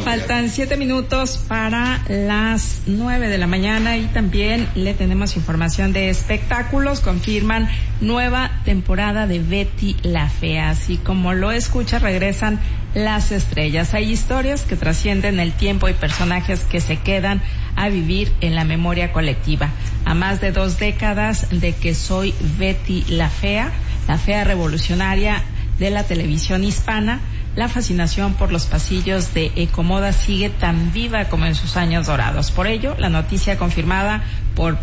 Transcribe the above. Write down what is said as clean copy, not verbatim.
Faltan 7 minutos para las 9 de la mañana y también le tenemos información de espectáculos. Confirman nueva temporada de Betty la Fea. Así como lo escucha, regresan las estrellas. Hay historias que trascienden el tiempo y personajes que se quedan a vivir en la memoria colectiva. A más de 2 décadas de que soy Betty la fea revolucionaria de la televisión hispana, la fascinación por los pasillos de Ecomoda sigue tan viva como en sus años dorados. Por ello, la noticia confirmada por